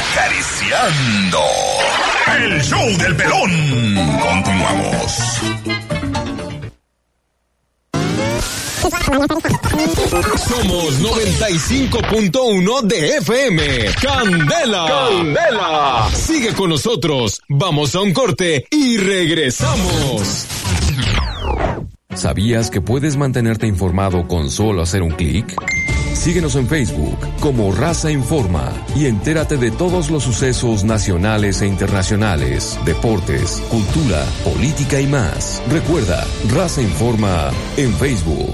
acariciando. El show del pelón. Continuamos. Somos 95.1 de FM. Candela. Candela. Sigue con nosotros. Vamos a un corte y regresamos. ¿Sabías que puedes mantenerte informado con solo hacer un clic? Síguenos en Facebook como Raza Informa y entérate de todos los sucesos nacionales e internacionales, deportes, cultura, política y más. Recuerda, Raza Informa en Facebook.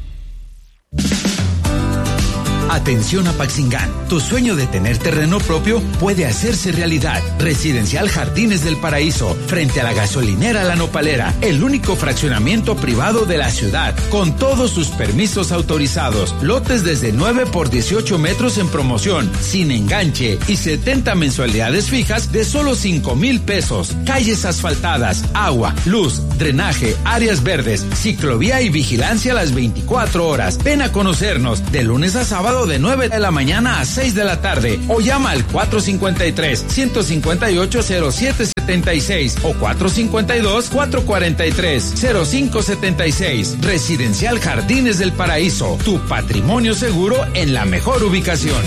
Atención Apaxingán, tu sueño de tener terreno propio puede hacerse realidad. Residencial Jardines del Paraíso, frente a la gasolinera La Nopalera, el único fraccionamiento privado de la ciudad, con todos sus permisos autorizados, lotes desde 9 por 18 metros en promoción, sin enganche y 70 mensualidades fijas de solo 5,000 pesos. Calles asfaltadas, agua, luz, drenaje, áreas verdes, ciclovía y vigilancia a las 24 horas. Ven a conocernos de lunes a sábado de 9 de la mañana a 6 de la tarde o llama al 453-158-0776 o 452-443-0576. Residencial Jardines del Paraíso, tu patrimonio seguro en la mejor ubicación.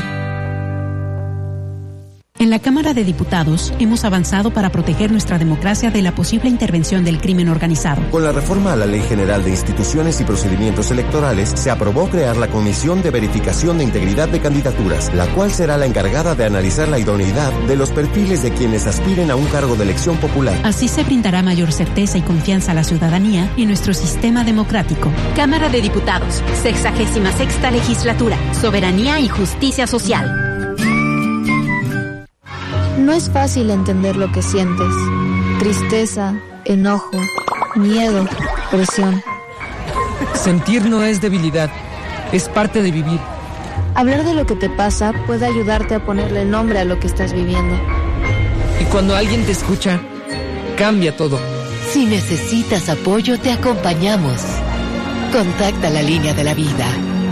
En la Cámara de Diputados hemos avanzado para proteger nuestra democracia de la posible intervención del crimen organizado. Con la reforma a la Ley General de Instituciones y Procedimientos Electorales, se aprobó crear la Comisión de Verificación de Integridad de Candidaturas, la cual será la encargada de analizar la idoneidad de los perfiles de quienes aspiren a un cargo de elección popular. Así se brindará mayor certeza y confianza a la ciudadanía y nuestro sistema democrático. Cámara de Diputados, 66ª Legislatura, Soberanía y Justicia Social. No es fácil entender lo que sientes. Tristeza, enojo, miedo, presión. Sentir no es debilidad, es parte de vivir. Hablar de lo que te pasa puede ayudarte a ponerle nombre a lo que estás viviendo. Y cuando alguien te escucha, cambia todo. Si necesitas apoyo, te acompañamos. Contacta la línea de la vida.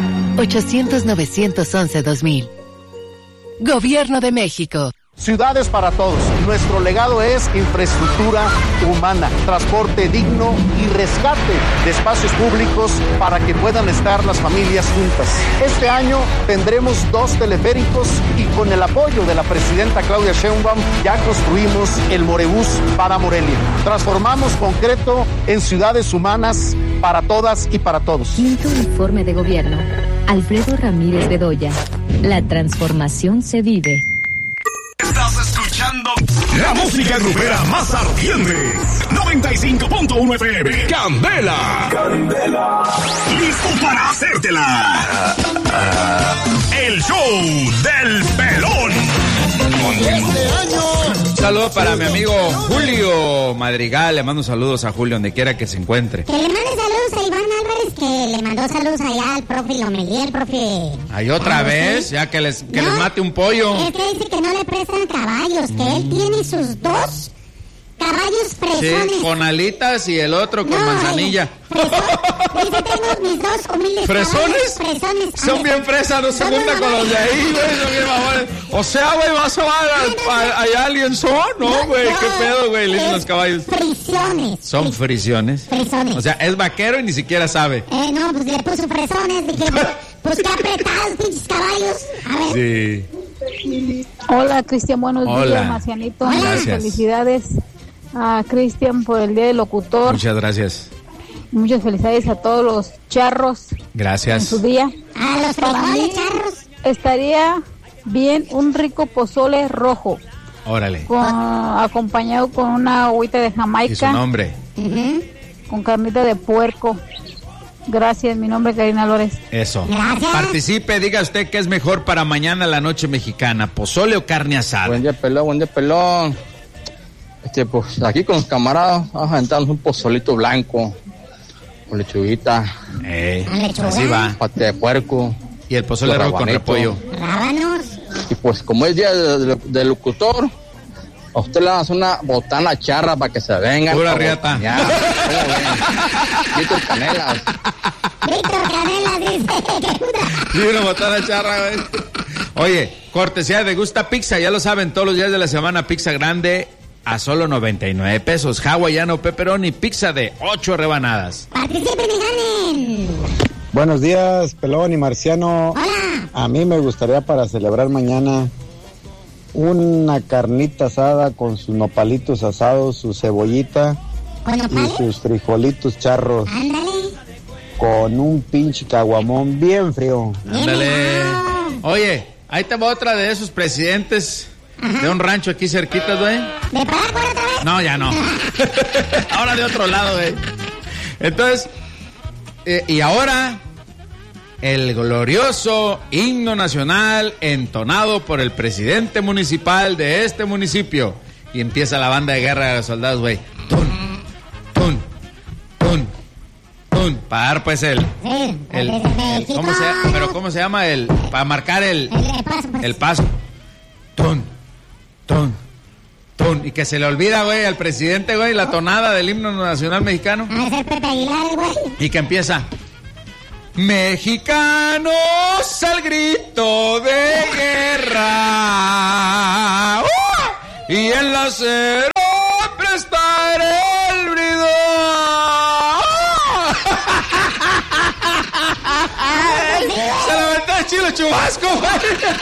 800-911-2000. Gobierno de México. Ciudades para todos. Nuestro legado es infraestructura humana, transporte digno y rescate de espacios públicos para que puedan estar las familias juntas. Este año tendremos 2 teleféricos y con el apoyo de la presidenta Claudia Sheinbaum ya construimos el Morebús para Morelia. Transformamos concreto en ciudades humanas para todas y para todos. Quinto informe de gobierno. Alfredo Ramírez Bedoya. La transformación se vive. Estás escuchando la música grupera más ardiente. 95.1 FM. Candela. Candela. Listo para hacértela. El show del pelón. Un saludo para mi amigo Julio Madrigal. Le mando saludos a Julio donde quiera que se encuentre. Que le mande saludos a Iván Álvarez, que le mandó saludos allá al profe Lomelí, el profe. Ahí otra vez, ¿sí? Ya que les mate un pollo. Es que dice que no le prestan caballos, que él tiene sus 2 caballos fresones. Sí, con alitas y el otro con manzanilla. Dice, tengo mis 2 humildes ¿fresones? Fresones. Son bien fresas, no se juntan con los de ahí, güey, son bien mamones. O sea, güey, vas a ver allá alguien son, ¿no, güey? ¿Qué pedo, güey? Le dicen los caballos. Frisiones. Son frisiones. Fresones. O sea, es vaquero y ni siquiera sabe. No, pues le puso fresones, dije, pues qué apretados, pinches caballos. A ver. Sí. Hola, Cristian, buenos días, Marcianito. Gracias. Felicidades a Cristian por el Día del Locutor. Muchas gracias. Muchas felicidades a todos los charros. Gracias. En su día. A los frijoles charros. Estaría bien un rico pozole rojo. Órale. Acompañado con una agüita de Jamaica. ¿Y su nombre? Con carnita de puerco. Gracias, mi nombre es Karina Lórez. Eso. Gracias. Participe, diga usted qué es mejor para mañana la noche mexicana, pozole o carne asada. Buen día, pelón. Pues aquí con los camaradas vamos a aventarnos un pozolito blanco con lechuguita. Así va. Pate de puerco. Y el pozole rojo con repollo. Rábanos. Y pues como es día del locutor, a usted le vamos a hacer una botana charra para que se vengan. Pura riata. Víctor Canelas. Víctor Canelas dice. Sí, una botana charra, güey. Oye, cortesía de Gusta Pizza, ya lo saben, todos los días de la semana, pizza grande a solo 99 pesos. Hawaiano, pepperoni, pizza de 8 rebanadas. ¡Participen y ganen! Buenos días, Pelón y Marciano. Hola. A mí me gustaría para celebrar mañana una carnita asada con sus nopalitos asados, su cebollita y sus frijolitos charros. Ándale. Con un pinche caguamón bien frío. Ándale. Oye, ahí te va otra de esos presidentes de un rancho aquí cerquita, güey. ¿De Paraguay otra vez? No, ya no. Ahora de otro lado, güey. Entonces, y ahora, el glorioso himno nacional entonado por el presidente municipal de este municipio. Y empieza la banda de guerra de los soldados, güey. Tun, tun, tun, tun. Para dar, pues, ¿cómo se llama? Para marcar el paso. Tun, tun, tun. Y que se le olvida, güey, al presidente, güey, la tonada del himno nacional mexicano. A Pepe Aguilar, güey. Y que empieza: mexicanos al grito de guerra, y en la acero prestaré el bridón. Se lo aventó el Chilo Chubasco, güey.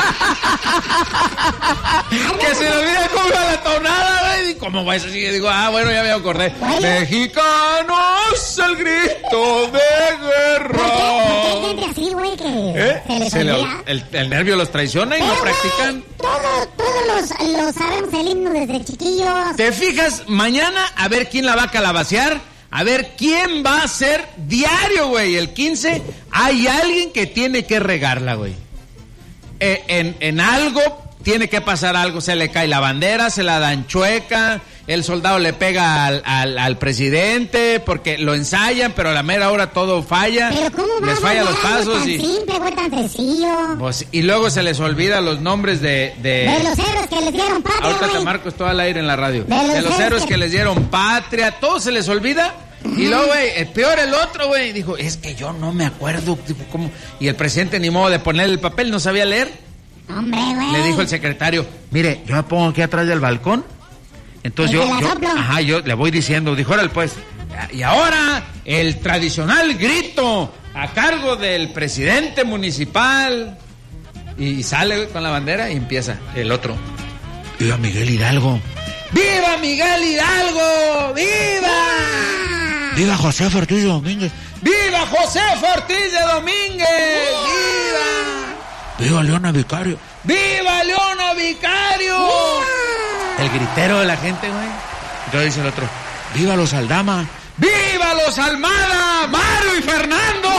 Que se le olvida cómo iba la tonada, güey. ¿Cómo va eso? Digo, bueno, ya me acordé. Mexicanos al grito de guerra. ¿Por qué hay gente así, güey, que se les olvida? El nervio los traiciona y no practican. Todos los sabemos el himno desde chiquillos. ¿Te fijas? Mañana a ver quién la va a calabacear. A ver quién va a ser diario, güey. El 15 hay alguien que tiene que regarla, güey. En algo tiene que pasar algo. Se le cae la bandera, se la dan chueca. El soldado le pega al presidente porque lo ensayan, pero a la mera hora todo falla. Pero ¿cómo les falla los pasos tan simple, güey, tan sencillo? Pues, y luego se les olvida los nombres de los héroes que les dieron patria. Ahorita te marco todo al aire en la radio. De los héroes que les dieron patria, todo se les olvida. Y luego, güey, peor el otro, güey, dijo, es que yo no me acuerdo, dijo, ¿cómo? Y el presidente ni modo de ponerle el papel, no sabía leer. Hombre, güey. Le dijo el secretario, mire, yo me pongo aquí atrás del balcón. Entonces yo le voy diciendo, dijo, órale pues. Y ahora, el tradicional grito a cargo del presidente municipal. Y sale con la bandera y empieza el otro. ¡Viva Miguel Hidalgo! ¡Viva Miguel Hidalgo! ¡Viva! ¡Viva José Ortiz de Domínguez! ¡Viva José Ortiz de Domínguez! ¡Viva! ¡Viva Leona Vicario! ¡Viva Leona Vicario! ¡Viva! El gritero de la gente, güey. Entonces dice el otro, ¡viva los Aldama! ¡Viva los Almada! ¡Mario y Fernando!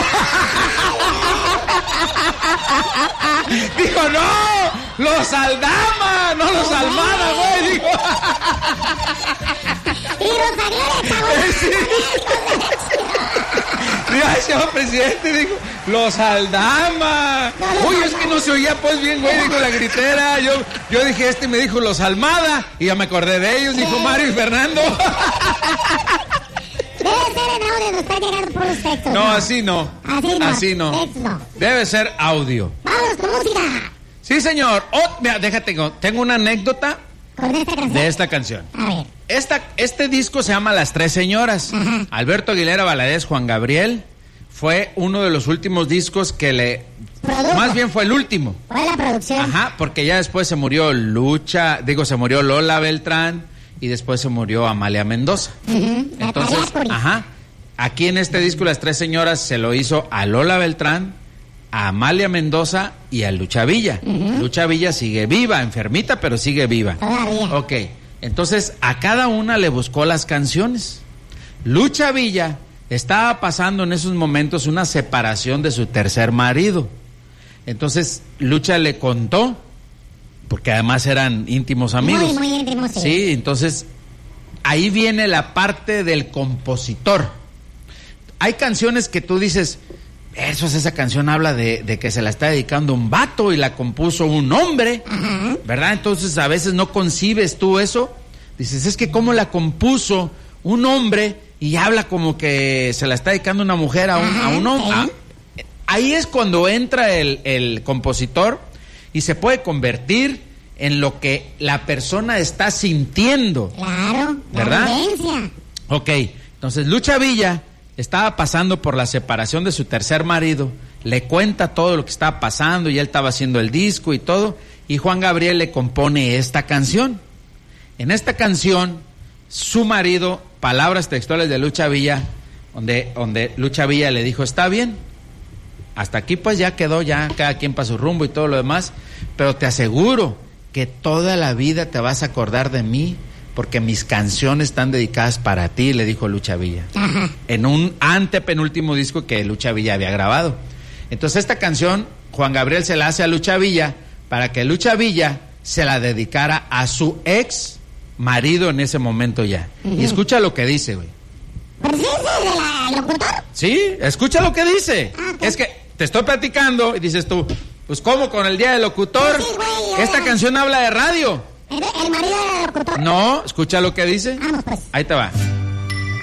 Dijo, no, los Aldama, no los Almada, güey, dijo. Y los Mira, ese presidente dijo, los Aldama. Uy, es que no se oía pues bien, güey, dijo la gritera. Yo dije, me dijo los Almada, y ya me acordé de ellos, dijo Mario y Fernando. Debe ser en audio, nos está llegando por los textos. No, así no. Así no. Debe ser audio. Vamos con música. Sí, señor. Mira, déjate, tengo una anécdota de esta canción. A ver. Este disco se llama Las Tres Señoras. Ajá. Alberto Aguilera Valadez, Juan Gabriel, fue uno de los últimos discos que le... ¿Produjo? Más bien fue el último. Fue la producción. Ajá, porque ya después se murió se murió Lola Beltrán y después se murió Amalia Mendoza. Entonces, aquí en este disco Las Tres Señoras se lo hizo a Lola Beltrán, a Amalia Mendoza y a Lucha Villa. Lucha Villa sigue viva, enfermita, pero sigue viva. Todavía. Ok, entonces a cada una le buscó las canciones. Lucha Villa estaba pasando en esos momentos una separación de su tercer marido. Entonces Lucha le contó, porque además eran íntimos amigos. Muy íntimos, sí. Sí, entonces ahí viene la parte del compositor. Hay canciones que tú dices, esa canción habla de que se la está dedicando un vato y la compuso un hombre, ¿verdad? Entonces a veces no concibes tú eso. Dices, es que cómo la compuso un hombre y habla como que se la está dedicando una mujer a un hombre. Ahí es cuando entra el compositor y se puede convertir en lo que la persona está sintiendo. Claro, ¿verdad? La vivencia. Ok, entonces Lucha Villa estaba pasando por la separación de su tercer marido, le cuenta todo lo que estaba pasando y él estaba haciendo el disco y todo, y Juan Gabriel le compone esta canción. En esta canción, su marido, palabras textuales de Lucha Villa, donde Lucha Villa le dijo, está bien, hasta aquí pues ya quedó, ya cada quien para su rumbo y todo lo demás, pero te aseguro que toda la vida te vas a acordar de mí, porque mis canciones están dedicadas para ti, le dijo Lucha Villa. Ajá. En un antepenúltimo disco que Lucha Villa había grabado. Entonces esta canción, Juan Gabriel se la hace a Lucha Villa, para que Lucha Villa se la dedicara a su ex marido en ese momento ya. Y escucha lo que dice, güey. ¿Pero sí es de la locutor? Sí, escucha lo que dice. Okay. Es que te estoy platicando y dices tú, pues ¿cómo con el día del locutor? Sí, güey, esta canción habla de radio. ¿El marido del locutor? No, escucha lo que dice. Vamos pues. Ahí te va.